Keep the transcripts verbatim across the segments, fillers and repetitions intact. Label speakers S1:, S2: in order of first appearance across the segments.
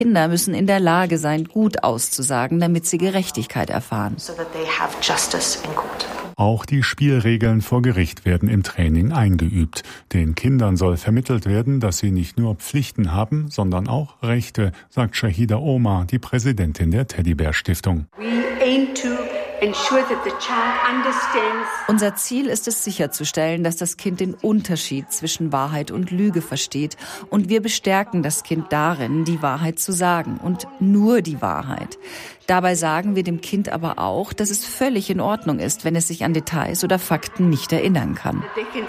S1: Kinder müssen in der Lage sein, gut auszusagen, damit sie Gerechtigkeit erfahren.
S2: Auch die Spielregeln vor Gericht werden im Training eingeübt. Den Kindern soll vermittelt werden, dass sie nicht nur Pflichten haben, sondern auch Rechte, sagt Shahida Omar, die Präsidentin der Teddybär-Stiftung.
S1: Unser Ziel ist es, sicherzustellen, dass das Kind den Unterschied zwischen Wahrheit und Lüge versteht. Und wir bestärken das Kind darin, die Wahrheit zu sagen und nur die Wahrheit. Dabei sagen wir dem Kind aber auch, dass es völlig in Ordnung ist, wenn es sich an Details oder Fakten nicht erinnern kann.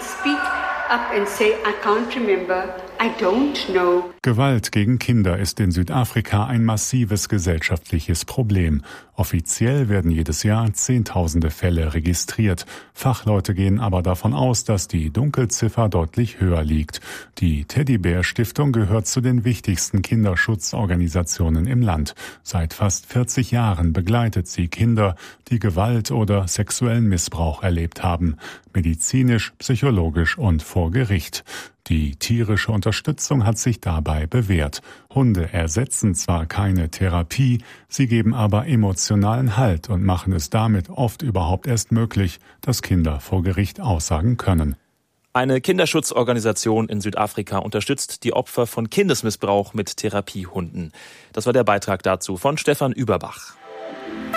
S2: Gewalt gegen Kinder ist in Südafrika ein massives gesellschaftliches Problem. Offiziell werden jedes Jahr Zehntausende Fälle registriert. Fachleute gehen aber davon aus, dass die Dunkelziffer deutlich höher liegt. Die Teddybär-Stiftung gehört zu den wichtigsten Kinderschutzorganisationen im Land. Seit fast vierzig Jahren begleitet sie Kinder, die Gewalt oder sexuellen Missbrauch erlebt haben. Medizinisch, psychologisch und vor Gericht. Die tierische Unterstützung hat sich dabei bewährt. Hunde ersetzen zwar keine Therapie, sie geben aber emotionalen Halt und machen es damit oft überhaupt erst möglich, dass Kinder vor Gericht aussagen können.
S3: Eine Kinderschutzorganisation in Südafrika unterstützt die Opfer von Kindesmissbrauch mit Therapiehunden. Das war der Beitrag dazu von Stefan Überbach.